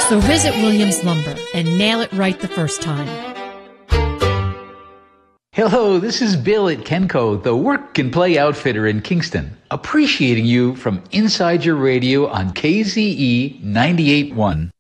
So visit Williams Lumber and nail it right the first time. Hello, this is Bill at Kenco, the work and play outfitter in Kingston, appreciating you from inside your radio on KZE 98.1.